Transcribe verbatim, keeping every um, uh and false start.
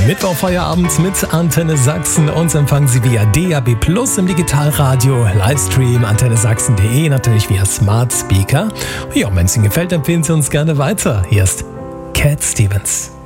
Mittwochfeierabend mit Antenne Sachsen. Uns empfangen Sie via D A B Plus im Digitalradio, Livestream, antenne sachsen punkt de, natürlich via Smart Speaker. Ja, wenn es Ihnen gefällt, empfehlen Sie uns gerne weiter. Hier ist Cat Stevens.